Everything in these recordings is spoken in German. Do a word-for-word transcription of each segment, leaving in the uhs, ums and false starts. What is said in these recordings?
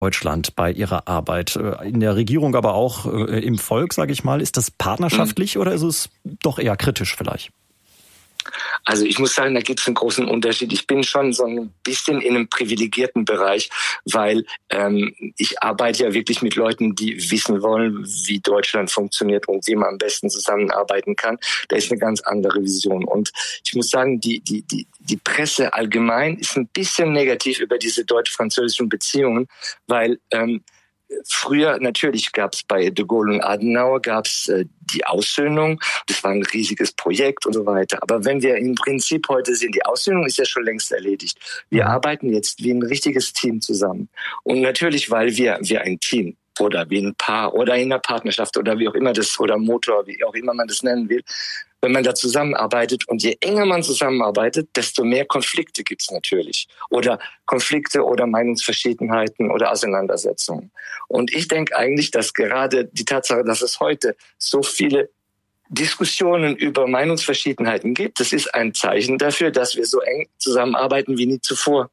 Deutschland bei Ihrer Arbeit? In der Regierung, aber auch im Volk, sage ich mal. Ist das partnerschaftlich mhm. oder ist es doch eher kritisch vielleicht? Also ich muss sagen, da gibt es einen großen Unterschied. Ich bin schon so ein bisschen in einem privilegierten Bereich, weil ähm, ich arbeite ja wirklich mit Leuten, die wissen wollen, wie Deutschland funktioniert und wie man am besten zusammenarbeiten kann. Da ist eine ganz andere Vision. Und ich muss sagen, die die die die Presse allgemein ist ein bisschen negativ über diese deutsch-französischen Beziehungen, weil ähm, früher, natürlich gab es bei de Gaulle und Adenauer gab es äh, die Aussöhnung. Das war ein riesiges Projekt und so weiter. Aber wenn wir im Prinzip heute sehen, die Aussöhnung ist ja schon längst erledigt. Wir mhm. arbeiten jetzt wie ein richtiges Team zusammen. Und natürlich, weil wir, wir ein Team oder wie ein Paar oder in einer Partnerschaft oder wie auch immer das, oder Motor, wie auch immer man das nennen will, wenn man da zusammenarbeitet und je enger man zusammenarbeitet, desto mehr Konflikte gibt's natürlich. Oder Konflikte oder Meinungsverschiedenheiten oder Auseinandersetzungen. Und ich denke eigentlich, dass gerade die Tatsache, dass es heute so viele Diskussionen über Meinungsverschiedenheiten gibt, das ist ein Zeichen dafür, dass wir so eng zusammenarbeiten wie nie zuvor.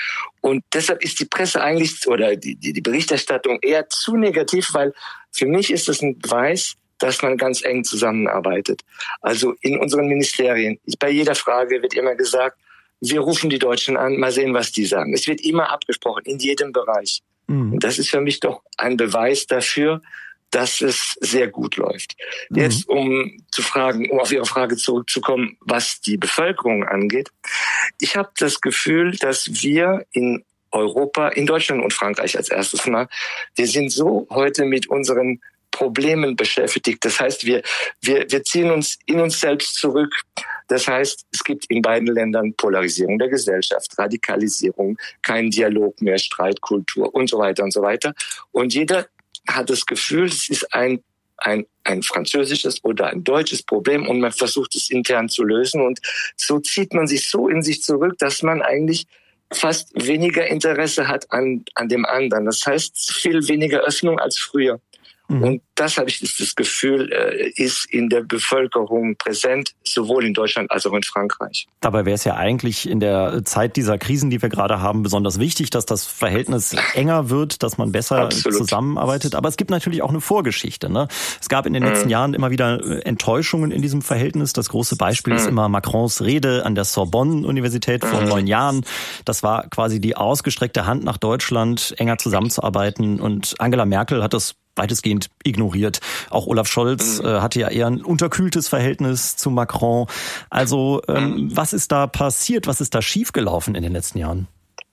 Und deshalb ist die Presse eigentlich oder die, die, die Berichterstattung eher zu negativ, weil für mich ist es ein Beweis, dass man ganz eng zusammenarbeitet. Also in unseren Ministerien, bei jeder Frage wird immer gesagt, wir rufen die Deutschen an, mal sehen, was die sagen. Es wird immer abgesprochen, in jedem Bereich. Mhm. Und das ist für mich doch ein Beweis dafür, dass es sehr gut läuft. Mhm. Jetzt, um zu fragen, um auf Ihre Frage zurückzukommen, was die Bevölkerung angeht. Ich habe das Gefühl, dass wir in Europa, in Deutschland und Frankreich als erstes Mal, wir sind so heute mit unseren Problemen beschäftigt. Das heißt, wir, wir, wir ziehen uns in uns selbst zurück. Das heißt, es gibt in beiden Ländern Polarisierung der Gesellschaft, Radikalisierung, kein Dialog mehr, Streitkultur und so weiter und so weiter. Und jeder hat das Gefühl, es ist ein, ein, ein französisches oder ein deutsches Problem und man versucht es intern zu lösen. Und so zieht man sich so in sich zurück, dass man eigentlich fast weniger Interesse hat an, an dem anderen. Das heißt, viel weniger Öffnung als früher. Mhm. Und das habe ich das Gefühl, ist in der Bevölkerung präsent, sowohl in Deutschland als auch in Frankreich. Dabei wäre es ja eigentlich in der Zeit dieser Krisen, die wir gerade haben, besonders wichtig, dass das Verhältnis enger wird, dass man besser Absolut. zusammenarbeitet. Aber es gibt natürlich auch eine Vorgeschichte, ne? Es gab in den letzten mhm. Jahren immer wieder Enttäuschungen in diesem Verhältnis. Das große Beispiel mhm. ist immer Macrons Rede an der Sorbonne-Universität vor mhm. neun Jahren. Das war quasi die ausgestreckte Hand nach Deutschland, enger zusammenzuarbeiten. Und Angela Merkel hat das weitestgehend ignoriert. Auch Olaf Scholz mhm. äh, hatte ja eher ein unterkühltes Verhältnis zu Macron. Also ähm, mhm. was ist da passiert? Was ist da schiefgelaufen in den letzten Jahren?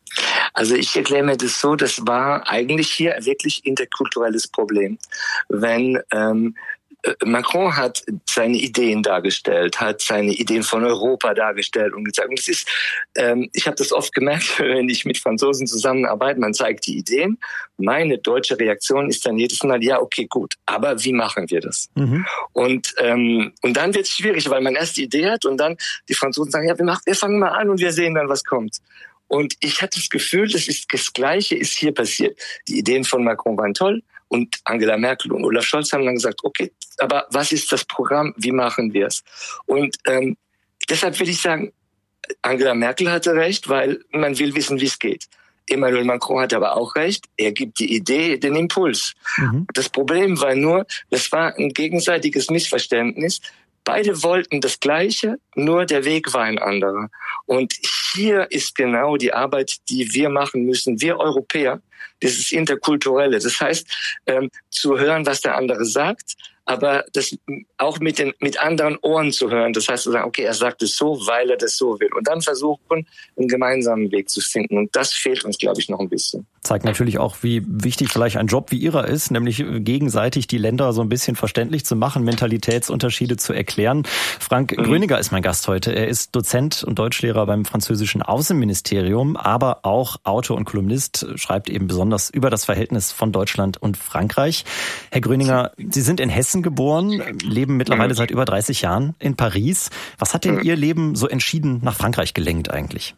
Also ich erkläre mir das so, das war eigentlich hier wirklich interkulturelles Problem. Wenn ähm, Macron hat seine Ideen dargestellt, hat seine Ideen von Europa dargestellt und gesagt. Und das ist, ähm, ich habe das oft gemerkt, wenn ich mit Franzosen zusammenarbeite, man zeigt die Ideen. Meine deutsche Reaktion ist dann jedes Mal, ja, okay, gut, aber wie machen wir das? Mhm. Und ähm, und dann wird es schwierig, weil man erst die Idee hat und dann die Franzosen sagen, ja, wir, machen, wir fangen mal an und wir sehen dann, was kommt. Und ich hatte das Gefühl, das ist das Gleiche ist hier passiert. Die Ideen von Macron waren toll. Und Angela Merkel und Olaf Scholz haben dann gesagt, okay, aber was ist das Programm? Wie machen wir es? Und ähm, deshalb will ich sagen, Angela Merkel hatte recht, weil man will wissen, wie es geht. Emmanuel Macron hat aber auch recht. Er gibt die Idee, den Impuls. Mhm. Das Problem war nur, das war ein gegenseitiges Missverständnis. Beide wollten das Gleiche, nur der Weg war ein anderer. Und hier ist genau die Arbeit, die wir machen müssen, wir Europäer, dieses Interkulturelle. Das heißt, ähm, zu hören, was der andere sagt, aber das auch mit den mit anderen Ohren zu hören. Das heißt zu sagen, okay, er sagt es so, weil er das so will. Und dann versuchen, einen gemeinsamen Weg zu finden. Und das fehlt uns, glaube ich, noch ein bisschen. Zeigt natürlich auch, wie wichtig vielleicht ein Job wie Ihrer ist, nämlich gegenseitig die Länder so ein bisschen verständlich zu machen, Mentalitätsunterschiede zu erklären. Frank mhm. Gröninger ist mein Gast heute. Er ist Dozent und Deutschlehrer beim französischen Außenministerium, aber auch Autor und Kolumnist, schreibt eben besonders über das Verhältnis von Deutschland und Frankreich. Herr Gröninger, Sie sind in Hessen geboren, leben mittlerweile mhm. seit über dreißig Jahren in Paris. Was hat denn mhm. Ihr Leben so entschieden nach Frankreich gelenkt eigentlich?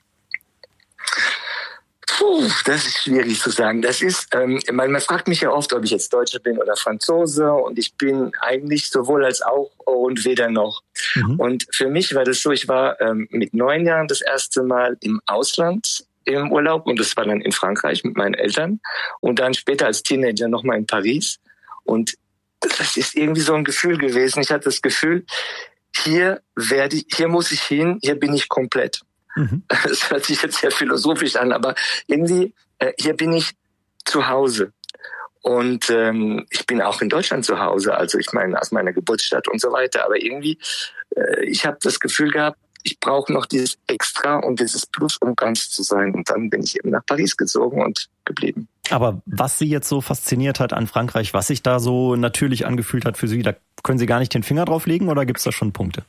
Puh, das ist schwierig zu sagen. Das ist, ähm, man, man fragt mich ja oft, ob ich jetzt Deutscher bin oder Franzose, und ich bin eigentlich sowohl als auch und weder noch. Mhm. Und für mich war das so, ich war ähm, mit neun Jahren das erste Mal im Ausland im Urlaub und das war dann in Frankreich mit meinen Eltern und dann später als Teenager nochmal in Paris. Und das ist irgendwie so ein Gefühl gewesen. Ich hatte das Gefühl, hier werde ich, hier muss ich hin, hier bin ich komplett. Mhm. Das hört sich jetzt sehr philosophisch an, aber irgendwie, äh, hier bin ich zu Hause. Und ähm, ich bin auch in Deutschland zu Hause, also ich meine aus meiner Geburtsstadt und so weiter. Aber irgendwie, äh, ich habe das Gefühl gehabt, ich brauche noch dieses Extra und dieses Plus, um ganz zu sein. Und dann bin ich eben nach Paris gezogen und geblieben. Aber was Sie jetzt so fasziniert hat an Frankreich, was sich da so natürlich angefühlt hat für Sie, da können Sie gar nicht den Finger drauf legen oder gibt es da schon Punkte?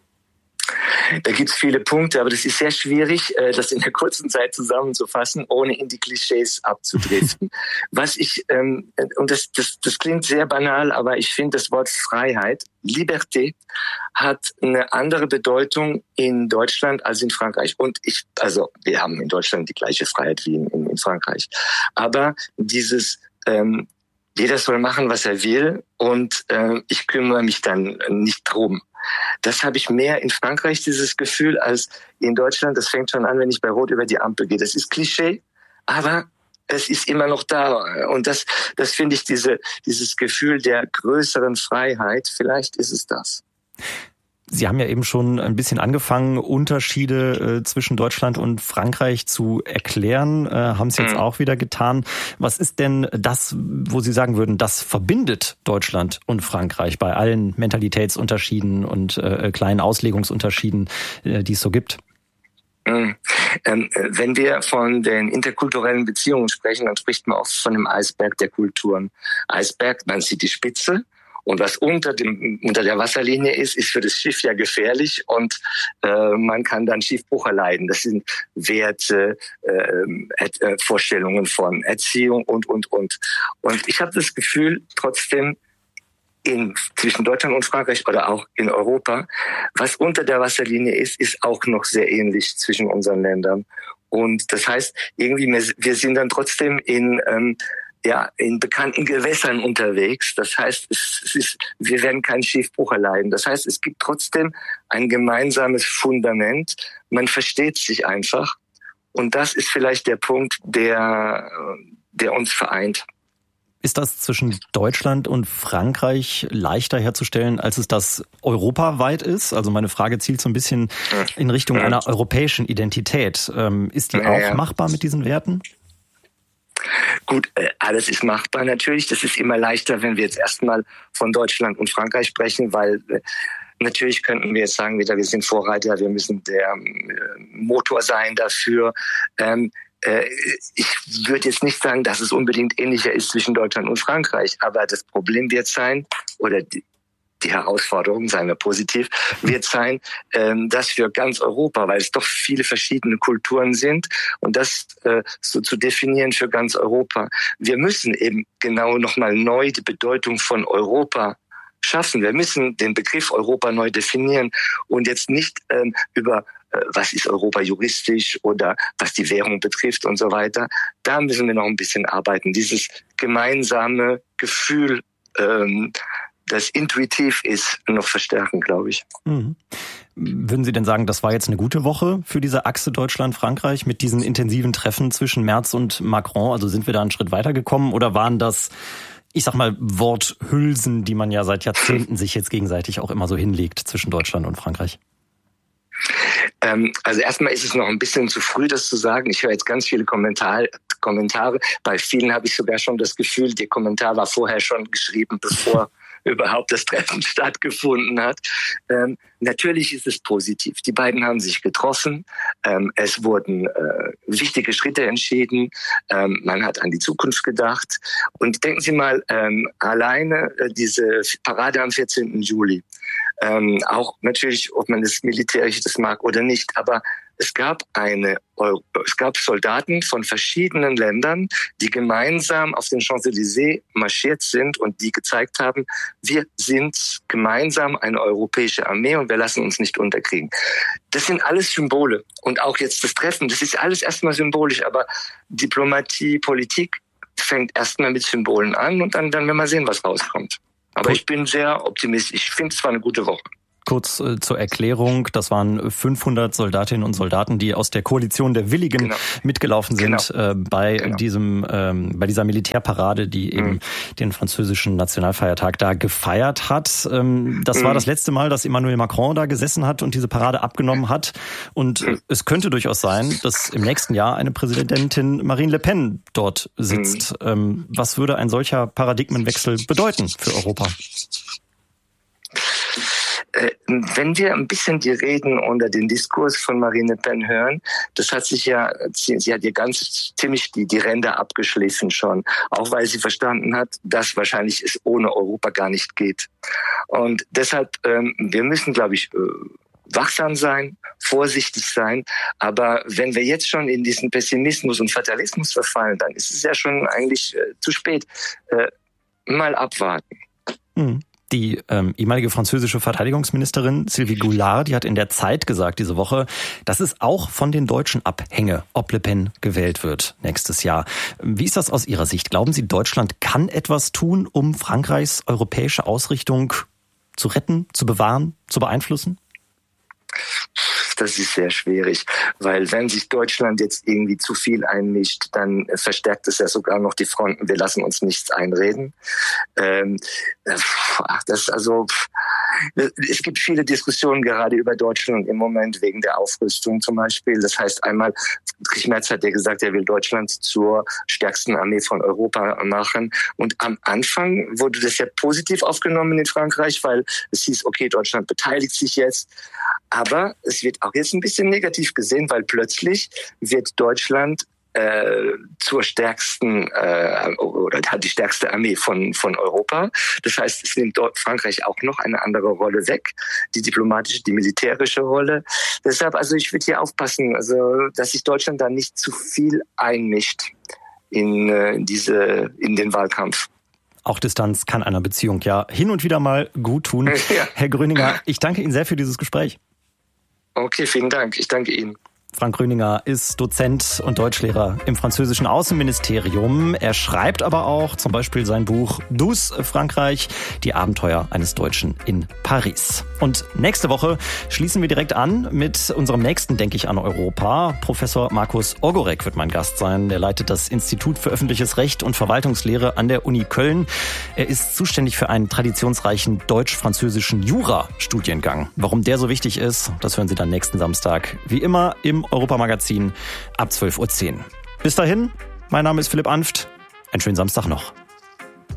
Da gibt es viele Punkte, aber das ist sehr schwierig, das in der kurzen Zeit zusammenzufassen, ohne in die Klischees abzudriften. Was ich, ähm, und das, das, das klingt sehr banal, aber ich finde das Wort Freiheit, Liberté, hat eine andere Bedeutung in Deutschland als in Frankreich. Und ich, also wir haben in Deutschland die gleiche Freiheit wie in, in, in Frankreich. Aber dieses, ähm, jeder soll machen, was er will und äh, ich kümmere mich dann nicht drum. Das habe ich mehr in Frankreich, dieses Gefühl, als in Deutschland. Das fängt schon an, wenn ich bei Rot über die Ampel gehe. Das ist Klischee, aber es ist immer noch da. Und das, das finde ich, diese, dieses Gefühl der größeren Freiheit, vielleicht ist es das. Sie haben ja eben schon ein bisschen angefangen, Unterschiede äh, zwischen Deutschland und Frankreich zu erklären, äh, haben es jetzt mhm. auch wieder getan. Was ist denn das, wo Sie sagen würden, das verbindet Deutschland und Frankreich bei allen Mentalitätsunterschieden und äh, kleinen Auslegungsunterschieden, äh, die es so gibt? Mhm. Ähm, wenn wir von den interkulturellen Beziehungen sprechen, dann spricht man oft von dem Eisberg der Kulturen. Eisberg, man sieht die Spitze. Und was unter dem unter der Wasserlinie ist, ist für das Schiff ja gefährlich und äh, man kann dann Schiffbruch erleiden. Das sind Werte, äh, äh, Vorstellungen von Erziehung und und und. Und ich habe das Gefühl, trotzdem in zwischen Deutschland und Frankreich oder auch in Europa, was unter der Wasserlinie ist, ist auch noch sehr ähnlich zwischen unseren Ländern. Und das heißt, irgendwie wir sind dann trotzdem in ähm, ja, in bekannten Gewässern unterwegs. Das heißt, es ist, wir werden keinen Schiffbruch erleiden. Das heißt, es gibt trotzdem ein gemeinsames Fundament. Man versteht sich einfach. Und das ist vielleicht der Punkt, der, der uns vereint. Ist das zwischen Deutschland und Frankreich leichter herzustellen, als es das europaweit ist? Also meine Frage zielt so ein bisschen in Richtung einer europäischen Identität. Ist die auch ja. machbar mit diesen Werten? Gut, alles ist machbar natürlich. Das ist immer leichter, wenn wir jetzt erstmal von Deutschland und Frankreich sprechen, weil natürlich könnten wir jetzt sagen, wieder, wir sind Vorreiter, wir müssen der Motor sein dafür. Ich würde jetzt nicht sagen, dass es unbedingt ähnlicher ist zwischen Deutschland und Frankreich, aber das Problem wird sein, oder die, die Herausforderung, seien wir positiv, wird sein, ähm, dass für ganz Europa, weil es doch viele verschiedene Kulturen sind, und das äh, so zu definieren für ganz Europa. Wir müssen eben genau nochmal neu die Bedeutung von Europa schaffen. Wir müssen den Begriff Europa neu definieren und jetzt nicht ähm, über äh, was ist Europa juristisch oder was die Währung betrifft und so weiter. Da müssen wir noch ein bisschen arbeiten. Dieses gemeinsame Gefühl, ähm, das intuitiv ist, noch verstärken, glaube ich. Mhm. Würden Sie denn sagen, das war jetzt eine gute Woche für diese Achse Deutschland-Frankreich mit diesen intensiven Treffen zwischen Merz und Macron? Also sind wir da einen Schritt weitergekommen oder waren das, ich sag mal, Worthülsen, die man ja seit Jahrzehnten sich jetzt gegenseitig auch immer so hinlegt zwischen Deutschland und Frankreich? Also erstmal ist es noch ein bisschen zu früh, das zu sagen. Ich höre jetzt ganz viele Kommentare. Kommentare. Bei vielen habe ich sogar schon das Gefühl, der Kommentar war vorher schon geschrieben, bevor überhaupt das Treffen stattgefunden hat. Ähm, natürlich ist es positiv. Die beiden haben sich getroffen. Ähm, es wurden äh, wichtige Schritte entschieden. Ähm, man hat an die Zukunft gedacht. Und denken Sie mal, ähm, alleine äh, diese Parade am vierzehnten Juli, ähm, auch natürlich, ob man das militärisch das mag oder nicht, aber es gab eine, es gab Soldaten von verschiedenen Ländern, die gemeinsam auf den Champs-Élysées marschiert sind und die gezeigt haben, wir sind gemeinsam eine europäische Armee und wir lassen uns nicht unterkriegen. Das sind alles Symbole. Und auch jetzt das Treffen, das ist alles erstmal symbolisch, aber Diplomatie, Politik fängt erstmal mit Symbolen an und dann, dann werden wir sehen, was rauskommt. Aber ich bin sehr optimistisch. Ich finde es war eine gute Woche. Kurz äh, zur Erklärung, das waren fünfhundert Soldatinnen und Soldaten, die aus der Koalition der Willigen genau. mitgelaufen sind genau. äh, bei genau. diesem ähm, bei dieser Militärparade, die mhm. eben den französischen Nationalfeiertag da gefeiert hat. Ähm, das mhm. war das letzte Mal, dass Emmanuel Macron da gesessen hat und diese Parade abgenommen hat. Und mhm. es könnte durchaus sein, dass im nächsten Jahr eine Präsidentin Marine Le Pen dort sitzt. Mhm. Ähm, was würde ein solcher Paradigmenwechsel bedeuten für Europa? Wenn wir ein bisschen die Reden oder den Diskurs von Marine Le Pen hören, das hat sich ja, sie, sie hat ja ganz ziemlich die, die Ränder abgeschliffen schon, auch weil sie verstanden hat, dass wahrscheinlich es ohne Europa gar nicht geht. Und deshalb, ähm, wir müssen, glaube ich, wachsam sein, vorsichtig sein. Aber wenn wir jetzt schon in diesen Pessimismus und Fatalismus verfallen, dann ist es ja schon eigentlich äh, zu spät. Äh, mal abwarten. Mhm. Die ähm, ehemalige französische Verteidigungsministerin Sylvie Goulard, die hat in der Zeit gesagt diese Woche, dass es auch von den Deutschen abhänge, ob Le Pen gewählt wird nächstes Jahr. Wie ist das aus Ihrer Sicht? Glauben Sie, Deutschland kann etwas tun, um Frankreichs europäische Ausrichtung zu retten, zu bewahren, zu beeinflussen? Das ist sehr schwierig, weil wenn sich Deutschland jetzt irgendwie zu viel einmischt, dann verstärkt es ja sogar noch die Fronten. Wir lassen uns nichts einreden. Ähm, das also, es gibt viele Diskussionen gerade über Deutschland im Moment wegen der Aufrüstung zum Beispiel. Das heißt einmal, Friedrich Merz hat ja gesagt, er will Deutschland zur stärksten Armee von Europa machen. Und am Anfang wurde das ja positiv aufgenommen in Frankreich, weil es hieß, okay, Deutschland beteiligt sich jetzt. Aber es wird auch jetzt ein bisschen negativ gesehen, weil plötzlich wird Deutschland äh, zur stärksten äh, oder hat die stärkste Armee von von Europa. Das heißt, es nimmt dort Frankreich auch noch eine andere Rolle weg, die diplomatische, die militärische Rolle. Deshalb, also ich würde hier aufpassen, also dass sich Deutschland da nicht zu viel einmischt in äh, diese in den Wahlkampf. Auch Distanz kann einer Beziehung ja hin und wieder mal gut tun. Ja. Herr Gröninger, ich danke Ihnen sehr für dieses Gespräch. Okay, vielen Dank. Ich danke Ihnen. Frank Gröninger ist Dozent und Deutschlehrer im französischen Außenministerium. Er schreibt aber auch zum Beispiel sein Buch Douce Frankreich, die Abenteuer eines Deutschen in Paris. Und nächste Woche schließen wir direkt an mit unserem nächsten Denke ich an Europa. Professor Markus Ogorek wird mein Gast sein. Er leitet das Institut für öffentliches Recht und Verwaltungslehre an der Uni Köln. Er ist zuständig für einen traditionsreichen deutsch-französischen Jura-Studiengang. Warum der so wichtig ist, das hören Sie dann nächsten Samstag. Wie immer im Europa-Magazin ab zwölf Uhr zehn. Bis dahin, mein Name ist Philipp Anft. Einen schönen Samstag noch.